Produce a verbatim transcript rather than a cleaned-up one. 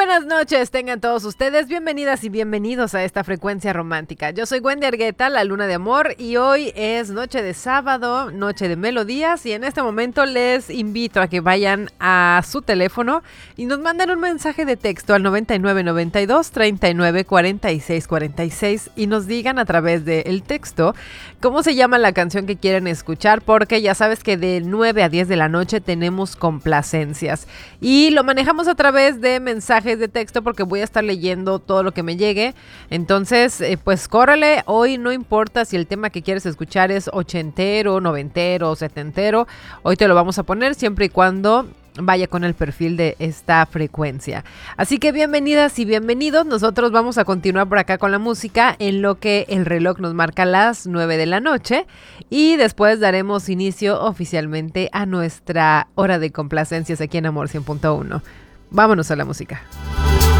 buenas noches, tengan todos ustedes bienvenidas y bienvenidos a esta frecuencia romántica. Yo soy Wendy Argueta, la luna de amor, y hoy es noche de sábado, noche de melodías, y en este momento les invito a que vayan a su teléfono y nos manden un mensaje de texto al noventa y nueve noventa y dos treinta y nueve cuarenta y seis cuarenta y seis y nos digan a través del texto cómo se llama la canción que quieren escuchar, porque ya sabes que de nueve a diez de la noche tenemos complacencias y lo manejamos a través de mensajes de texto porque voy a estar leyendo todo lo que me llegue. Entonces, eh, pues córrele. Hoy no importa si el tema que quieres escuchar es ochentero, noventero o setentero. Hoy te lo vamos a poner siempre y cuando vaya con el perfil de esta frecuencia. Así que bienvenidas y bienvenidos. Nosotros vamos a continuar por acá con la música en lo que el reloj nos marca las nueve de la noche y después daremos inicio oficialmente a nuestra hora de complacencias aquí en Amor cien punto uno. Vámonos a la música.